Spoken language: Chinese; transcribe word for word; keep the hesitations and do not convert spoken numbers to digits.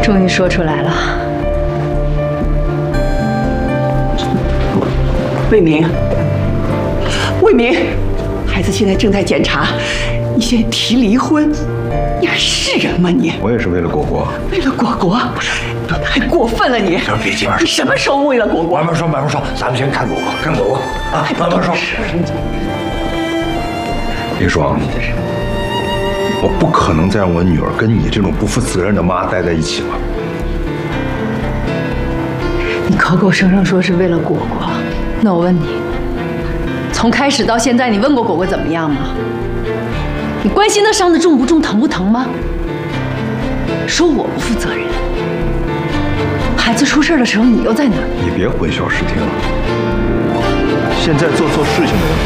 终于说出来了。 魏明，魏明，孩子现在正在检查，你现在提离婚，你还是人吗你？ 我也是为了果果。 为了果果？不是，太过分了你！ 别急， 你什么时候为了果果？ 慢慢说，慢慢说，咱们先看果果，看果果啊，慢慢说。李双，我不可能再让我女儿跟你这种不负责任的妈待在一起了。 你口口声声说是为了果果，那我问你，从开始到现在，你问过果果怎么样吗？你关心她伤的重不重，疼不疼吗？说我不负责任，孩子出事的时候你又在哪？ 你别混淆视听了。现在做错事情的人